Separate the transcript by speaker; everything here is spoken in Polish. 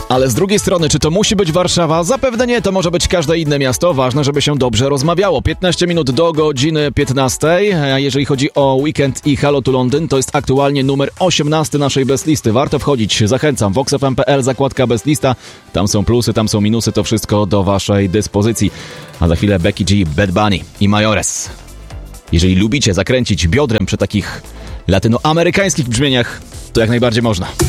Speaker 1: Ale z drugiej strony, czy to musi być Warszawa? Zapewne nie, to może być każde inne miasto. Ważne, żeby się dobrze rozmawiało. 15 minut do godziny 15. A jeżeli chodzi o Weekend i Halo to Londyn, to jest aktualnie numer 18 naszej bestlisty. Warto wchodzić, zachęcam. voxfm.pl, zakładka bestlista. Tam są plusy, tam są minusy, to wszystko do waszej dyspozycji. A za chwilę Becky G, Bad Bunny i Majores. Jeżeli lubicie zakręcić biodrem przy takich latynoamerykańskich brzmieniach, to jak najbardziej można.